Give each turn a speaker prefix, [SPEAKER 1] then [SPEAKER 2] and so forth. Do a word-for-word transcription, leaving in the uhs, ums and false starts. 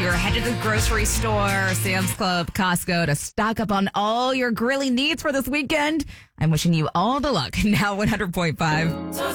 [SPEAKER 1] You're headed to the grocery store, Sam's Club, Costco to stock up on all your grilling needs for this weekend. I'm wishing you all the luck. Now one hundred point five.